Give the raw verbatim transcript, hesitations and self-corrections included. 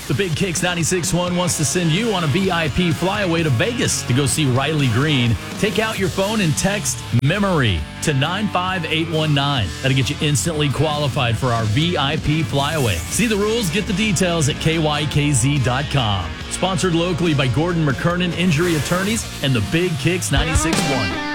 The Big Kicks ninety-six point one wants to send you on a V I P flyaway to Vegas to go see Riley Green. Take out your phone and text MEMORY to nine five eight one nine. That'll get you instantly qualified for our V I P flyaway. See the rules, get the details at K Y K Z dot com. Sponsored locally by Gordon McKernan Injury Attorneys and the Big Kicks ninety-six point one.